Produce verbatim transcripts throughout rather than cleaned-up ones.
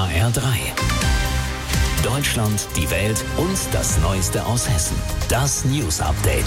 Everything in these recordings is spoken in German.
H R drei. Deutschland, die Welt und das Neueste aus Hessen. Das News Update.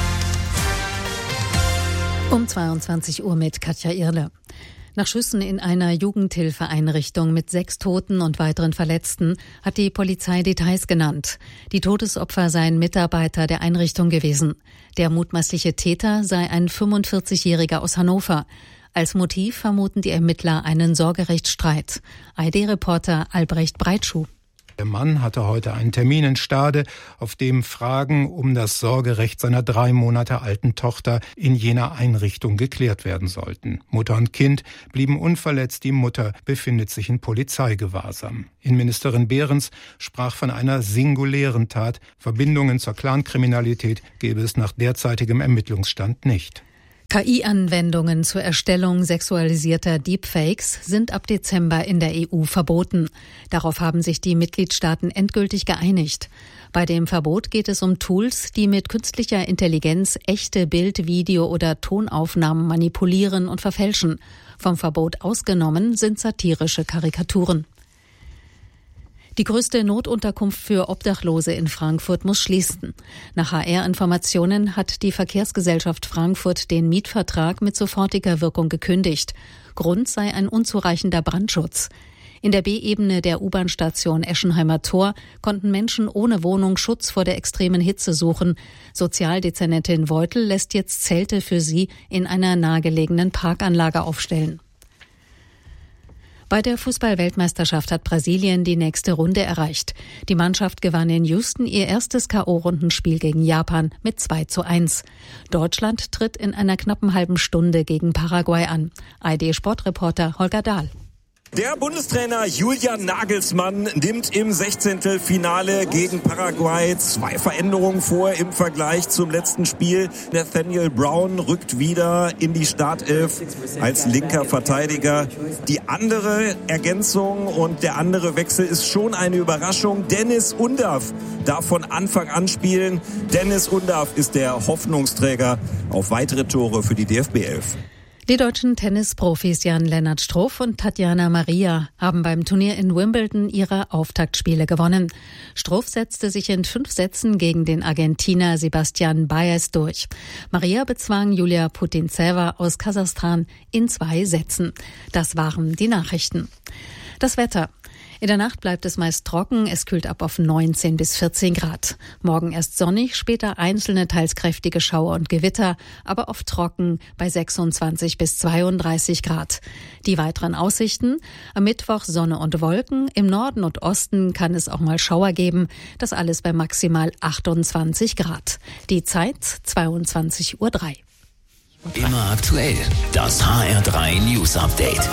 Um zweiundzwanzig Uhr mit Katja Irle. Nach Schüssen in einer Jugendhilfeeinrichtung mit sechs Toten und weiteren Verletzten hat die Polizei Details genannt. Die Todesopfer seien Mitarbeiter der Einrichtung gewesen. Der mutmaßliche Täter sei ein fünfundvierzigjähriger aus Hannover. Als Motiv vermuten die Ermittler einen Sorgerechtsstreit. A R D-Reporter Albrecht Breitschuh. Der Mann hatte heute einen Termin in Stade, auf dem Fragen um das Sorgerecht seiner drei Monate alten Tochter in jener Einrichtung geklärt werden sollten. Mutter und Kind blieben unverletzt, die Mutter befindet sich in Polizeigewahrsam. Innenministerin Behrens sprach von einer singulären Tat. Verbindungen zur Clankriminalität gäbe es nach derzeitigem Ermittlungsstand nicht. K I-Anwendungen zur Erstellung sexualisierter Deepfakes sind ab Dezember in der E U verboten. Darauf haben sich die Mitgliedstaaten endgültig geeinigt. Bei dem Verbot geht es um Tools, die mit künstlicher Intelligenz echte Bild-, Video- oder Tonaufnahmen manipulieren und verfälschen. Vom Verbot ausgenommen sind satirische Karikaturen. Die größte Notunterkunft für Obdachlose in Frankfurt muss schließen. Nach H R-Informationen hat die Verkehrsgesellschaft Frankfurt den Mietvertrag mit sofortiger Wirkung gekündigt. Grund sei ein unzureichender Brandschutz. In der B-Ebene der U-Bahn-Station Eschenheimer Tor konnten Menschen ohne Wohnung Schutz vor der extremen Hitze suchen. Sozialdezernentin Weutel lässt jetzt Zelte für sie in einer nahegelegenen Parkanlage aufstellen. Bei der Fußball-Weltmeisterschaft hat Brasilien die nächste Runde erreicht. Die Mannschaft gewann in Houston ihr erstes K O-Rundenspiel gegen Japan mit zwei zu eins. Deutschland tritt in einer knappen halben Stunde gegen Paraguay an. A R D-Sportreporter Holger Dahl. Der Bundestrainer Julian Nagelsmann nimmt im Sechzehntelfinale gegen Paraguay zwei Veränderungen vor im Vergleich zum letzten Spiel. Nathaniel Brown rückt wieder in die Startelf als linker Verteidiger. Die andere Ergänzung und der andere Wechsel ist schon eine Überraschung. Deniz Undav darf von Anfang an spielen. Deniz Undav ist der Hoffnungsträger auf weitere Tore für die D F B elf. Die deutschen Tennisprofis Jan-Lennart Struff und Tatjana Maria haben beim Turnier in Wimbledon ihre Auftaktspiele gewonnen. Struff setzte sich in fünf Sätzen gegen den Argentinier Sebastian Baez durch. Maria bezwang Julia Putintseva aus Kasachstan in zwei Sätzen. Das waren die Nachrichten. Das Wetter. In der Nacht bleibt es meist trocken, es kühlt ab auf neunzehn bis vierzehn Grad. Morgen erst sonnig, später einzelne teils kräftige Schauer und Gewitter, aber oft trocken bei sechsundzwanzig bis zweiunddreißig Grad. Die weiteren Aussichten: am Mittwoch Sonne und Wolken, im Norden und Osten kann es auch mal Schauer geben, das alles bei maximal achtundzwanzig Grad. Die Zeit zweiundzwanzig Uhr drei. Immer aktuell, das H R drei News Update.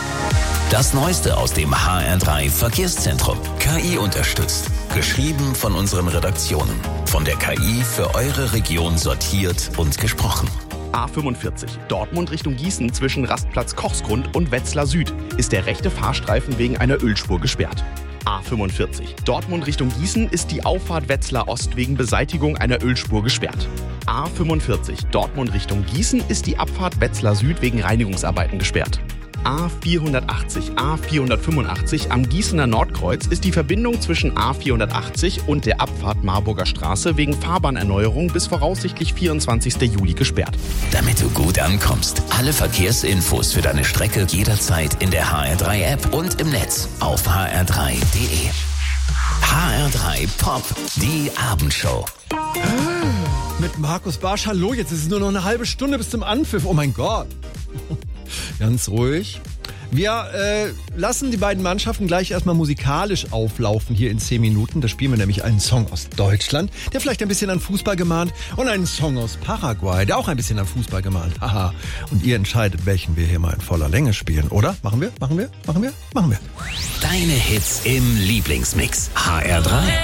Das Neueste aus dem H R drei Verkehrszentrum. K I unterstützt. Geschrieben von unseren Redaktionen. Von der K I für eure Region sortiert und gesprochen. A fünfundvierzig, Dortmund Richtung Gießen zwischen Rastplatz Kochsgrund und Wetzlar Süd ist der rechte Fahrstreifen wegen einer Ölspur gesperrt. A fünfundvierzig, Dortmund Richtung Gießen ist die Auffahrt Wetzlar Ost wegen Beseitigung einer Ölspur gesperrt. A fünfundvierzig, Dortmund Richtung Gießen ist die Abfahrt Wetzlar Süd wegen Reinigungsarbeiten gesperrt. A vierhundertachtzig, A vierhundertfünfundachtzig am Gießener Nordkreuz ist die Verbindung zwischen A vierhundertachtzig und der Abfahrt Marburger Straße wegen Fahrbahnerneuerung bis voraussichtlich vierundzwanzigsten Juli gesperrt. Damit du gut ankommst, alle Verkehrsinfos für deine Strecke jederzeit in der H R drei App und im Netz auf h r drei punkt d e. H R drei Pop, die Abendshow. Mit Markus Barsch, hallo, jetzt ist es nur noch eine halbe Stunde bis zum Anpfiff, oh mein Gott. Ganz ruhig. Wir äh, lassen die beiden Mannschaften gleich erstmal musikalisch auflaufen hier in zehn Minuten. Da spielen wir nämlich einen Song aus Deutschland, der vielleicht ein bisschen an Fußball gemahnt, und einen Song aus Paraguay, der auch ein bisschen an Fußball gemahnt. Haha. Und ihr entscheidet, welchen wir hier mal in voller Länge spielen, oder? Machen wir? Machen wir? Machen wir? Machen wir. Deine Hits im Lieblingsmix. H R drei.